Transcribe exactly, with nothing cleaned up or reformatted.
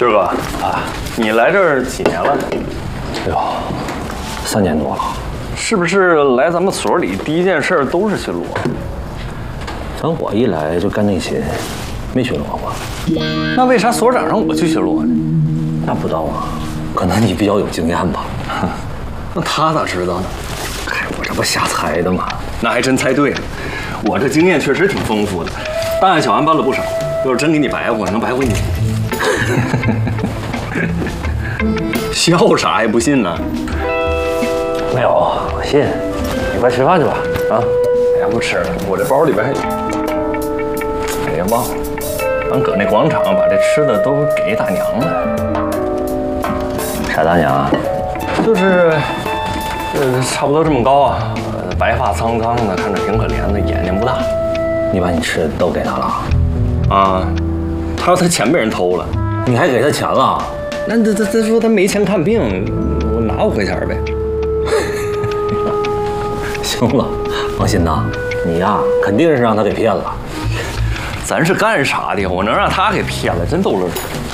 军儿哥啊，你来这儿几年了？ 哎呦，三年多了。 是不是来咱们所里第一件事都是巡逻？ 从我一来就干那些，没巡逻过。 那为啥所长让我去巡逻呢？ 那不知道啊，可能你比较有经验吧。 那他咋知道呢？ 嗨，我这不瞎猜的吗？ 那还真猜对了，我这经验确实挺丰富的，大案小案办了不少。要是真给你白活，能白活一年。笑啥呀？不信呢？ 没有，我信。你快吃饭去吧。啊！ 哎呀，不吃了，我这包里边还……哎呀，忘了，俺搁那广场把这吃的都给大娘了。 啥大娘啊？ 就是，呃，差不多这么高啊，呃白发苍苍的，看着挺可怜的，眼睛不大。 你把你吃的都给他了？ 啊，他说他钱被人偷了。 你还给他钱了？ 那他他他说他没钱看病，我拿五块钱呗。 行了，放心呐，你呀肯定是让他给骗了。 咱是干啥的？我能让他给骗了，真逗乐。